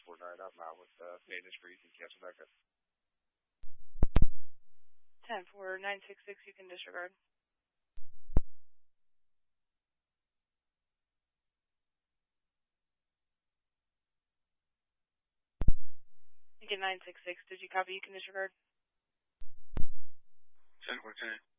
649, I'm out with maintenance for you can cancel back up. 10-4-966, you can disregard. You get 966, did you copy? You can disregard. 10-4-10.